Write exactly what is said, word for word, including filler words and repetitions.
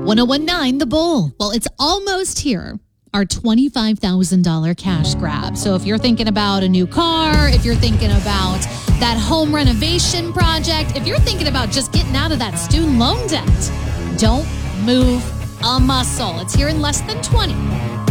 ten nineteen The Bull. Well, it's almost here. Our twenty-five thousand dollars cash grab. So if you're thinking about a new car, if you're thinking about that home renovation project, if you're thinking about just getting out of that student loan debt, don't move a muscle. It's here in less than twenty.